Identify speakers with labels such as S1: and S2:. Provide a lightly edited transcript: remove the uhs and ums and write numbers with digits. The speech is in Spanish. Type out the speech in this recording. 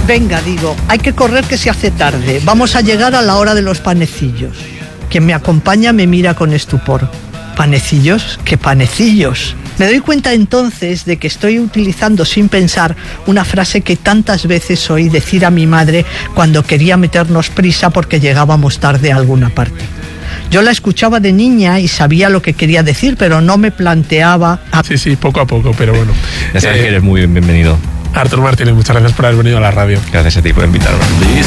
S1: Venga, digo, hay que correr que se hace tarde. Vamos a llegar a la hora de los panecillos. Quien me acompaña me mira con estupor. ¿Panecillos? ¿Qué panecillos? Me doy cuenta entonces de que estoy utilizando sin pensar una frase que tantas veces oí decir a mi madre cuando quería meternos prisa porque llegábamos tarde a alguna parte. Yo la escuchaba de niña y sabía lo que quería decir, pero no me planteaba...
S2: Sí, poco a poco, pero bueno.
S3: Ya sabes que eres muy bienvenido.
S2: Artur Martínez, muchas gracias por haber venido a la radio.
S3: Gracias a ti por invitarme.